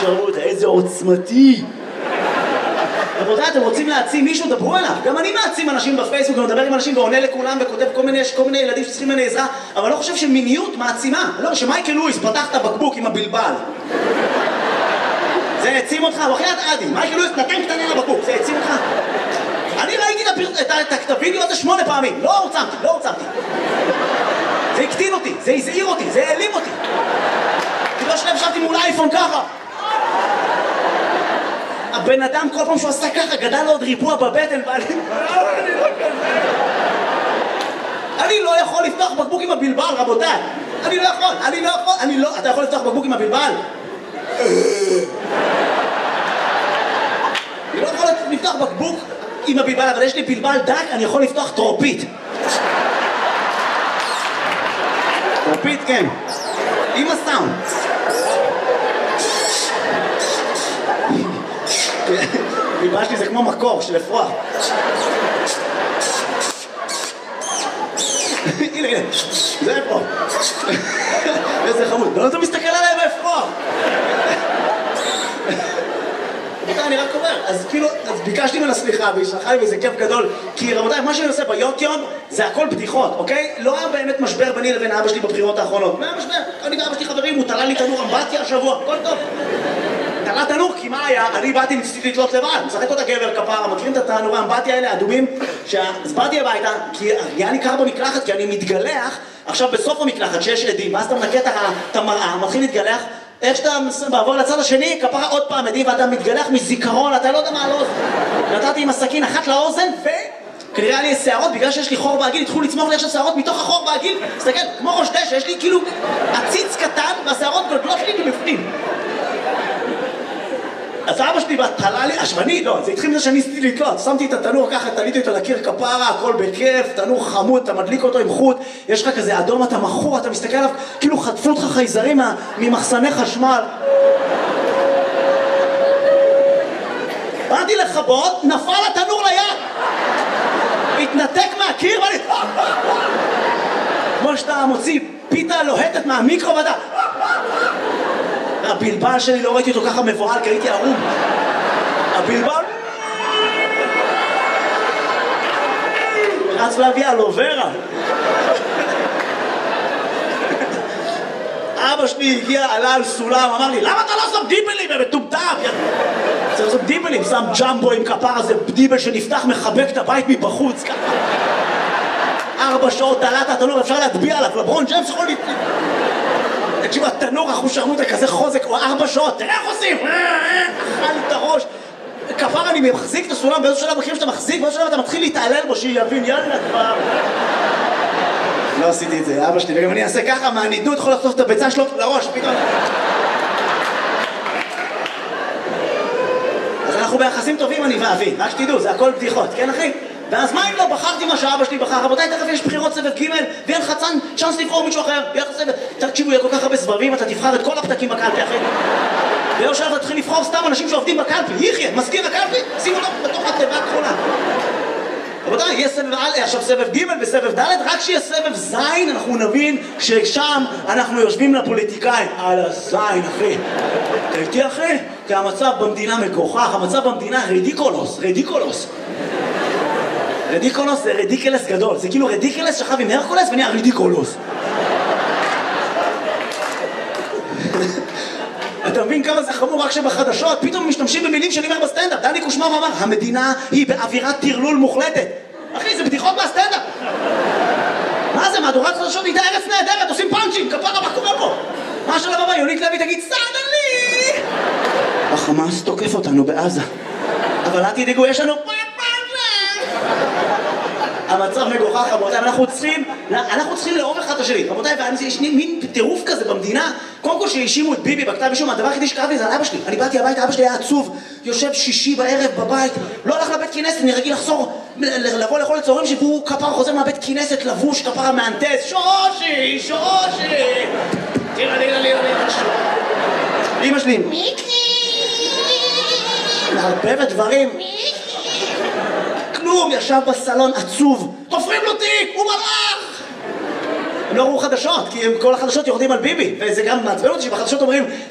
שרמוטה, איזה עוצמתי. רבותיי, אתם רוצים להעצים מישהו? דברו אליו. גם אני מעצים אנשים בפייסבוק, ומדבר עם אנשים ועונה לכולם וכותב כל מיני ילדים שצריכים ממני עזרה, אבל לא חושב שמיניות מעצימה. לא, שמייקל לואיס פתח את הבקבוק עם הבלבל. זה העצים אותך? בחייאת עדי, מייקל לואיס נתן קטנה לבקבוק, זה העצים אותך? אני ראיתי את הוידאו הזה 8 פעמים, לא עוצמתי. זה הקטין אותי, זה הזעיר אותי, זה העלים אותי. לא שלב שבתי מול אייפון ככה. הבן אדם כל פעם שהוא עשה ככה גדל לו עוד ריבוע בבטן ואני לא כזה. אני לא יכול לפתוח בקבוק עם הבלבל, רבותיי. אני לא יכול. אתה יכול לפתוח בקבוק עם הבלבל? אני לא יכול לפתוח בקבוק עם הבלבל, אבל יש לי בלבל דק, אני יכול לפתוח טרופית. טרופית, כן. עם הסאונד. בלבל שלי זה כמו מקור של אפרוח. הנה, זה אפרוח. איזה חמוד. לא אתה מסתכל עליי באפרוח. אני רק אומר, אז כאילו, ביקשתי ממנה סליחה והיא שלחה לי וזה כיף גדול, כי רבותיי, מה שאני עושה ביוטיוב זה הכל בדיחות, אוקיי? לא היה באמת משבר ביני לבין אבא שלי בבחירות האחרונות. מה היה משבר? אני ואבא שלי חברים, הוא תלה לי תנור אמבטיה השבוע, הכל טוב. תלה תנור, כי מה היה? אני באתי ניסיתי לתלות לבד, משחק אותה גבר כפרה, מכירים את התנורי האמבטיה האלה, אדומים? אז באתי הביתה, כי היה לי קר במקלחת, כי אני מתגלח, עכשיו בסוף המקלחת שיש עדים, ואז אתה מנקה את המראה, מתחיל להתגלח, איך שאתה בעבור לצד השני, כפרה עוד פעם עדים ואתה מתגלח מזיכרון, אתה לא יודע מה על האוזן. נתתי עם הסכין אחת לאוזן וכנראה לי שערות, בגלל שיש לי חור בעגיל, התחילו לצמוח לי עכשיו שערות מתוך החור בעגיל, תסתכל, כמו ראש דשא, יש לי כאילו עציץ קטן והשערות גדולות לי מבפנים. אז אבא שלי תלה לי, ואני לא, זה התחיל מזה שאני ניסיתי לתלות, שמתי את התנור ככה, תליתי אותו לקיר כפרה, הכל בכיף, תנור חמוד, אתה מדליק אותו עם חוט, יש לך כזה אדום, אתה מכור, אתה מסתכל עליו, כאילו חטפו אותך חייזרים ממחסני חשמל. באתי לכבות, נפל התנור ליד, התנתק מהקיר ואני... כמו שאתה מוציא פיתה לוהטת מהמיקרו ואתה... הבלבל שלי לא ראיתי אותו ככה מבוהל כי הייתי ערום. הבלבל רץ להביא אלוברה. אבא שלי הגיע, עלה על סולם, אמר לי למה אתה לא שם דיבלים? במטומטם צריך לעשות דיבלים, שם ג'מבו עם כפרה, זה דיבל שנפתח מחבק את הבית מבחוץ ככה 4 שעות תלת התנור, אפשר להטביע עליו, לברון ג'יימס יכול תקשיבו, התנור אחושרמוטה כזה חוזק, או 4 שעות, תראה איך עושים! אכל את הראש. כפר אני מחזיק את הסולם, באיזו שלב מכירים שאתה מחזיק, באיזו שלב אתה מתחיל להתעלל בו, שיבין, יאללה כבר. לא עשיתי את זה, אבא שלי, וגם אני אעשה ככה, מהנידות יכול לחטוף את הביצה שלו לראש, פתאום. אז אנחנו ביחסים טובים, אני ואבי, רק שתדעו, זה הכל בדיחות, כן אחי? ואז מה אם לא בחרתי מה שאבא שלי בחר? רבותיי, תכף יש בחירות סבב ג' ואין לך צ'אנס לבחור מישהו אחר. יהיה לך סבב, תקשיבו, יהיה כל כך הרבה סבבים, אתה תבחר את כל הפתקים בקלפי אחרי. ולא שאתה תתחיל לבחור סתם אנשים שעובדים בקלפי. יחיה, מזכיר הקלפי, שימו אותו בתוך התיבה הכחולה. רבותיי, יהיה סבב עכשיו סבב ג' וסבב ד', רק שיהיה סבב ז' אנחנו נבין ששם אנחנו יושבים לפוליטיקאים. על הזין, אחי. אתה איתי, אחי? כי המצב במדינה מגוחך, המצב במדינה רדיקולוס. רדיקולוס זה רדיקלס גדול, זה כאילו רדיקלס שכב עם הרקולס ונהיה רדיקולוס. אתה מבין כמה זה חמור רק שבחדשות פתאום משתמשים במילים שאני אומר בסטנדאפ. דני קושמר אמר, המדינה היא באווירת טרלול מוחלטת. אחי, זה בדיחות בסטנדאפ. מה זה, מהדורת חדשות הייתה ארץ נהדרת, עושים פאנצ'ים, כפרה, מה קורה פה? מה השלב הבא? יונית לוי תגיד, סדלי! החמאס תוקף אותנו בעזה. אבל אל תדאגו, יש לנו... המצב מגוחך, רבותיי, אנחנו צריכים לאהוב אחד את השני, רבותיי, ויש מין טירוף כזה במדינה. קודם כל שהאשימו את ביבי בכתב אישום, הדבר היחידי שקראתי זה על אבא שלי. אני באתי הביתה, אבא שלי היה עצוב, יושב שישי בערב בבית, לא הלך לבית כנסת, אני רגיל לבוא לאכול לצהריים שהוא כפר חוזר מהבית כנסת לבוש, כפר המהנדס, שושי, תראה, אמא שלי מערבבת דברים, כלום, ישב בסלון עצוב, תופרים לו תיק, הוא מלאך. הם לא ראו חדשות, כי כל החדשות יורדים על ביבי, וזה גם מעצבן אותי שבחדשות אומרים